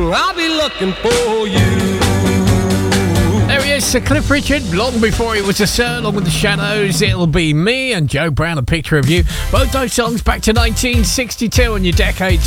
I'll be looking for you. There he is, Sir Cliff Richard, long before he was a Sir, along with the Shadows. It'll Be Me and Joe Brown, A Picture of You. Both those songs back to 1962 on your Decades